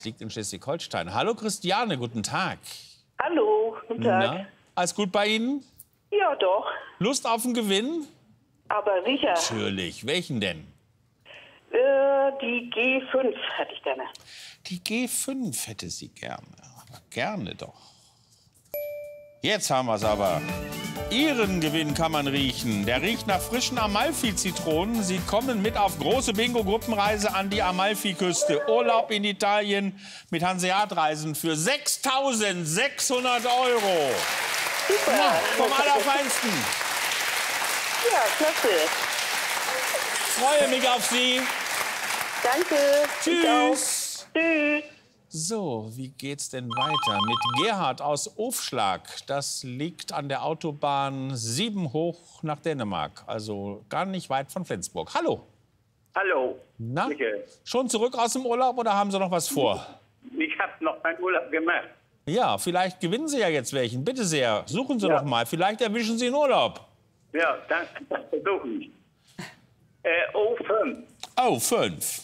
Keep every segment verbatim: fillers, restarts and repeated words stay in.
liegt in Schleswig-Holstein. Hallo Christiane, guten Tag. Hallo, guten Tag. Na, alles gut bei Ihnen? Ja, doch. Lust auf einen Gewinn? Aber sicher. Natürlich. Welchen denn? Äh, die G fünf hätte ich gerne. Die G fünf hätte sie gerne. Aber gerne doch. Jetzt haben wir es aber. Ihren Gewinn kann man riechen. Der riecht nach frischen Amalfi-Zitronen. Sie kommen mit auf große Bingo-Gruppenreise an die Amalfi-Küste. Urlaub in Italien mit Hanseat-Reisen für sechstausendsechshundert Euro. Super. Ja, vom Allerfeinsten. Ja, klasse. Freue mich auf Sie. Danke. Tschüss. Tschüss. So, wie geht's denn weiter mit Gerhard aus Ofschlag? Das liegt an der Autobahn sieben hoch nach Dänemark, also gar nicht weit von Flensburg. Hallo. Hallo. Na, Michael. schon zurück aus dem Urlaub oder haben Sie noch was vor? Ich habe noch keinen Urlaub gemacht. Ja, vielleicht gewinnen Sie ja jetzt welchen. Bitte sehr, suchen Sie Ja. doch mal. Vielleicht erwischen Sie einen Urlaub. Ja, danke, das versuche ich. Äh, O fünf. Oh, fünf.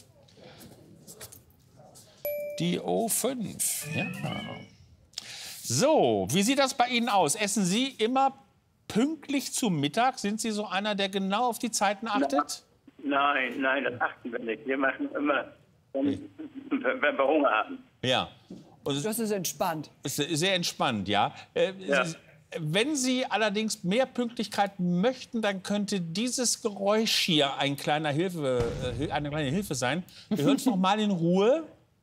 Die O fünf, ja. So, wie sieht das bei Ihnen aus? Essen Sie immer pünktlich zum Mittag? Sind Sie so einer, der genau auf die Zeiten achtet? Nein, nein, das achten wir nicht. Wir machen immer, wenn, wenn wir Hunger haben. Ja. Und Das ist entspannt. es ist sehr entspannt, ja. Äh, Ja. Sie- Wenn Sie allerdings mehr Pünktlichkeit möchten, dann könnte dieses Geräusch hier ein kleiner Hilfe, äh, eine kleine Hilfe sein. Wir hören es noch mal in Ruhe.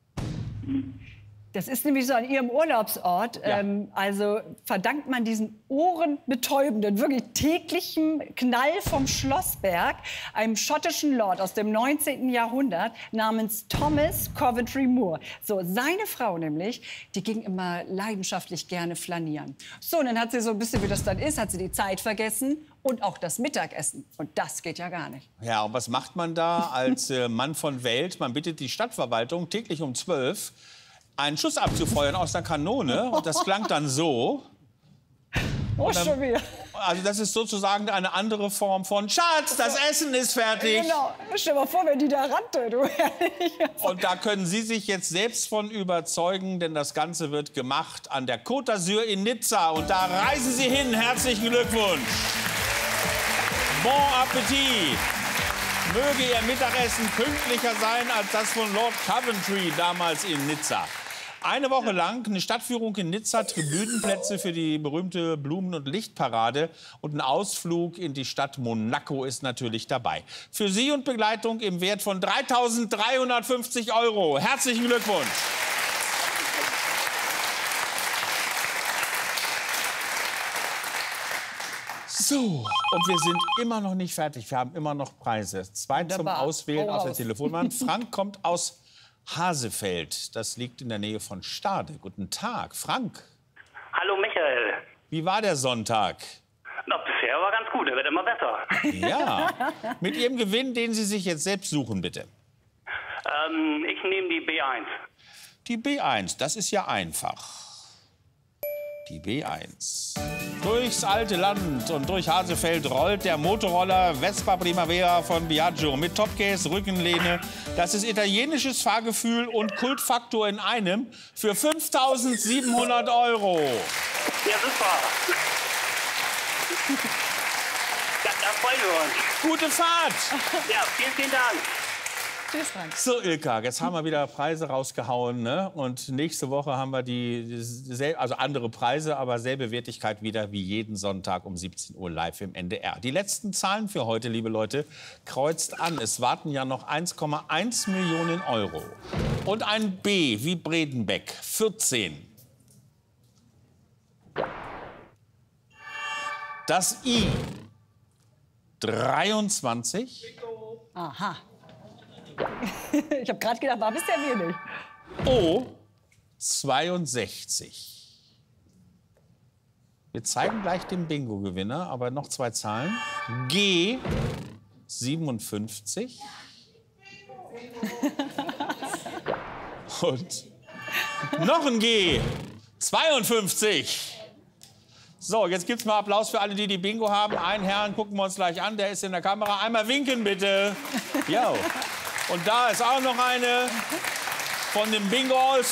Das ist nämlich so an Ihrem Urlaubsort. Ja. Ähm, also verdankt man diesen ohrenbetäubenden, wirklich täglichen Knall vom Schlossberg einem schottischen Lord aus dem neunzehnten Jahrhundert namens Thomas Coventry Moore. So, seine Frau nämlich, die ging immer leidenschaftlich gerne flanieren. So, und dann hat sie so ein bisschen, wie das dann ist, hat sie die Zeit vergessen und auch das Mittagessen. Und das geht ja gar nicht. Ja, und was macht man da als äh, Mann von Welt? Man bittet die Stadtverwaltung täglich um zwölf einen Schuss abzufeuern aus der Kanone. Und das klang dann so. Oh, dann- schon wieder. Also das ist sozusagen eine andere Form von Schatz, das Essen ist fertig. Genau. Stell dir mal vor, wenn die da rannte, du. Und da können Sie sich jetzt selbst von überzeugen, denn das Ganze wird gemacht an der Côte d'Azur in Nizza. Und da reisen Sie hin. Herzlichen Glückwunsch. Bon Appetit. Möge Ihr Mittagessen pünktlicher sein als das von Lord Coventry damals in Nizza. Eine Woche lang eine Stadtführung in Nizza, Tribünenplätze für die berühmte Blumen- und Lichtparade und ein Ausflug in die Stadt Monaco ist natürlich dabei. Für Sie und Begleitung im Wert von dreitausenddreihundertfünfzig Euro. Herzlichen Glückwunsch. So, und wir sind immer noch nicht fertig. Wir haben immer noch Preise. Zwei zum Wunderbar. Auswählen Hau aus der raus. Telefonwand. Frank kommt aus Hasefeld. Das liegt in der Nähe von Stade. Guten Tag, Frank. Hallo Michael. Wie war der Sonntag? Na, bisher war ganz gut, der wird immer besser. Ja, mit Ihrem Gewinn, den Sie sich jetzt selbst suchen, bitte. ähm, ich nehme die B eins. Die B eins, das ist ja einfach. Die B eins. Durchs alte Land und durch Hasefeld rollt der Motorroller Vespa Primavera von Biagio mit Topcase, Rückenlehne. Das ist italienisches Fahrgefühl und Kultfaktor in einem für fünftausendsiebenhundert Euro. Ja, super. Da, da freuen wir uns. Gute Fahrt! Ja, vielen, vielen Dank. Tschüss, Frank. So, Ilka, jetzt haben wir wieder Preise rausgehauen. Ne? Und nächste Woche haben wir die, sel- also andere Preise, aber selbe Wertigkeit wieder wie jeden Sonntag um siebzehn Uhr live im N D R. Die letzten Zahlen für heute, liebe Leute, kreuzt an. Es warten ja noch eins Komma eins Millionen Euro. Und ein B wie Bredenbeck, vierzehn. Das I, dreiundzwanzig. Aha. Ich habe gerade gedacht, war bisher wenig. O, zweiundsechzig. Wir zeigen gleich den Bingo-Gewinner, aber noch zwei Zahlen. G, siebenundfünfzig. Und noch ein G, zweiundfünfzig. So, jetzt gibt's mal Applaus für alle, die die Bingo haben. Einen Herrn gucken wir uns gleich an, der ist in der Kamera. Einmal winken, bitte. Jo. Und da ist auch noch eine von dem Bingo All